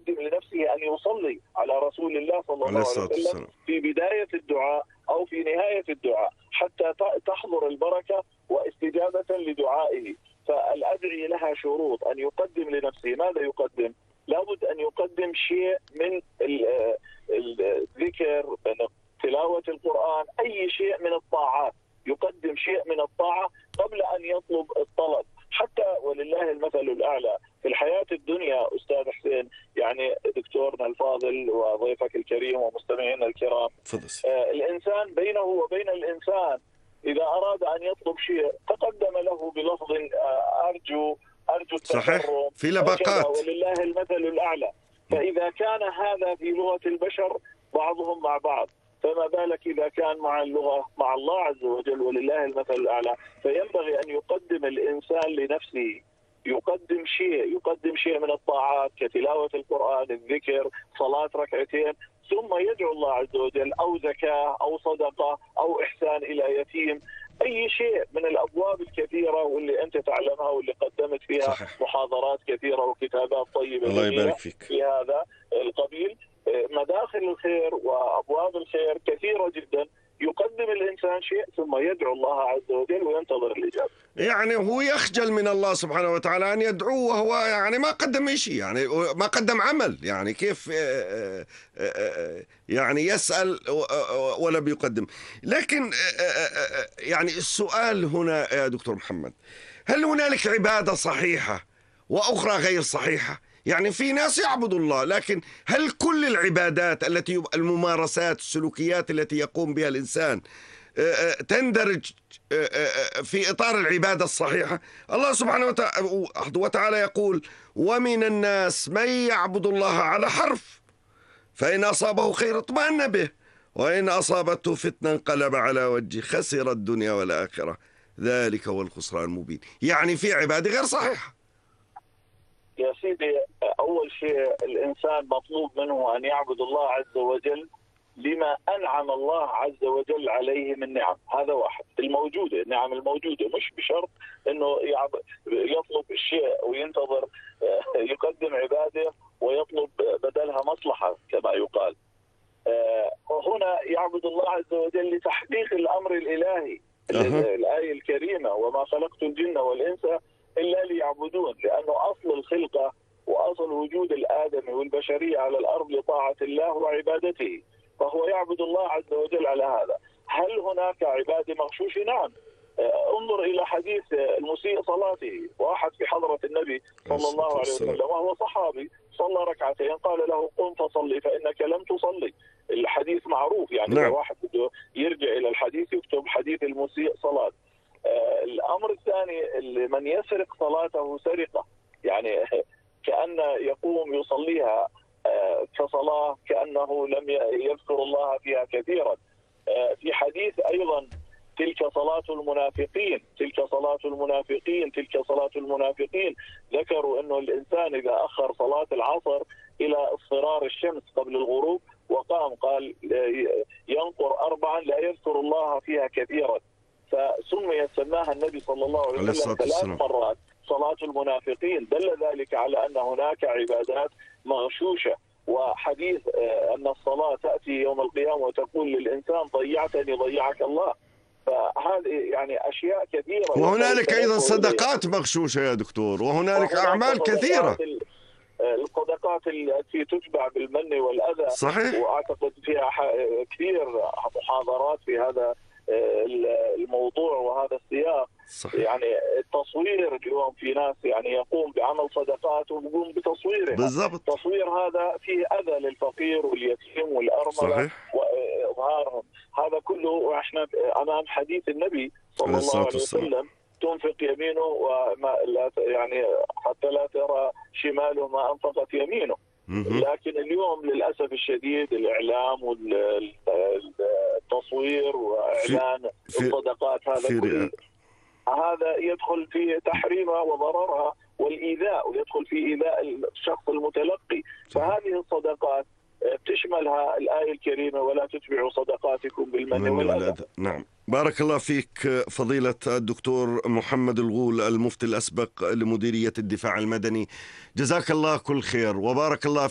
يقدم لنفسه أن يصلي على رسول الله صلى الله عليه وسلم في بداية الدعاء أو في نهاية الدعاء حتى تحضر البركة واستجابة لدعائه. فالأدعية لها شروط، أن يقدم لنفسه. ماذا يقدم؟ لابد أن يقدم شيء من الذكر، من تلاوة القرآن، أي شيء من الطاعات، يقدم شيء من الطاعة قبل أن يطلب الطلب. حتى ولله المثل الأعلى في الحياة الدنيا أستاذ حسين، يعني دكتورنا الفاضل وضيفك الكريم ومستمعينا الكرام، الإنسان بينه وبين الإنسان إذا أراد أن يطلب شيء تقدم له بلفظ أرجو التكرم في لبقات، ولله المثل الأعلى. فإذا كان هذا في لغة البشر بعضهم مع بعض، فما بالك إذا كان مع اللغة مع الله عز وجل ولله المثل الأعلى. فينبغي أن يقدم الإنسان لنفسه، يقدم شيء من الطاعات كتلاوة القرآن، الذكر، صلاة ركعتين، ثم يدعو الله عز وجل، أو زكاة أو صدقة أو إحسان إلى يتيم، أي شيء من الأبواب الكثيرة واللي أنت تعلمها واللي قدمت فيها محاضرات كثيرة وكتابات طيبة. الله يبارك فيك. في هذا القبيل مداخل الخير وأبواب الخير كثيرة جدا. يقدم الإنسان شيء ثم يدعو الله عز وجل وينتظر الإجابة. يعني هو يخجل من الله سبحانه وتعالى أن يدعوه وهو يعني ما قدم شيء، يعني ما قدم عمل، يعني كيف يعني يسأل ولا بيقدم. لكن يعني السؤال هنا يا دكتور محمد، هل هنالك عبادة صحيحة وأخرى غير صحيحة؟ يعني في ناس يعبدوا الله، لكن هل كل العبادات التي الممارسات السلوكيات التي يقوم بها الإنسان تندرج في إطار العبادة الصحيحة؟ الله سبحانه وتعالى يقول: ومن الناس من يعبد الله على حرف، فإن أصابه خير اطمأن به، وإن أصابته فتنة انقلب على وجهه، خسر الدنيا والآخرة، ذلك هو الخسران المبين. يعني في عبادة غير صحيحة. يا سيدي، أول شيء الإنسان مطلوب منه أن يعبد الله عز وجل لما أنعم الله عز وجل عليه من نعم. هذا واحد، الموجودة، النعم الموجودة، مش بشرط أنه يطلب الشيء وينتظر يقدم عبادة ويطلب بدلها مصلحة كما يقال. هنا يعبد الله عز وجل لتحقيق الأمر الإلهي. الآية الكريمة: وما خلقت الجن والإنس إلا ليعبدون، لأنه أصل الخلقة وأصل وجود الآدم والبشرية على الأرض لطاعة الله وعبادته، فهو يعبد الله عز وجل على هذا. هل هناك عبادة مغشوشة؟ نعم. انظر إلى حديث المسيء صلاته، واحد في حضرة النبي صلى الله عليه وسلم وهو صحابي صلى ركعتين، قال له: قم فصلي فإنك لم تصلي. الحديث معروف، يعني نعم. إذا واحد بده يرجع إلى الحديث يكتب حديث المسيء صلاة. الأمر الثاني: من يسرق صلاته سرقة، يعني كأن يقوم يصليها كصلاة كأنه لم يذكر الله فيها كثيرا. في حديث أيضا: تلك صلاة المنافقين، تلك صلاة المنافقين، تلك صلاة المنافقين. ذكروا أنه الإنسان إذا أخر صلاة العصر إلى اصفرار الشمس قبل الغروب وقام، قال ينقر 4 لا يذكر الله فيها كثيرا، سماها النبي صلى الله عليه وسلم 3 مرات صلاة المنافقين. دل ذلك على أن هناك عبادات مغشوشة. وحديث أن الصلاة تأتي يوم القيامة وتقول للإنسان: ضيعتني ضيعك الله. فهذه يعني أشياء كثيرة. وهنالك أيضا صدقات مغشوشة يا دكتور، وهنالك أعمال كثيرة، الصدقات التي تتبع بالمن والأذى. صحيح. وأعتقد فيها كثير محاضرات في هذا الموضوع وهذا السياق. صحيح. يعني التصوير اليوم في ناس يعني يقوم بعمل صدقات ويقوم بتصويرها. بالضبط. التصوير هذا فيه أذى للفقير واليتيم والأرملة وإظهارهم. هذا كله وإحنا أمام حديث النبي صلى الله عليه وسلم: تنفق يمينه وما لا يعني حتى لا ترى شماله ما أنفقت يمينه. لكن اليوم للأسف الشديد الإعلام والتصوير وإعلان الصدقات هذا يدخل في تحريمها وضررها والإيذاء، ويدخل في إيذاء الشخص المتلقي. فهذه الصدقات تشملها الآية الكريمة: ولا تتبعوا صدقاتكم بالمن والأذى. نعم. بارك الله فيك فضيلة الدكتور محمد الغول، المفتي الأسبق لمديرية الدفاع المدني. جزاك الله كل خير وبارك الله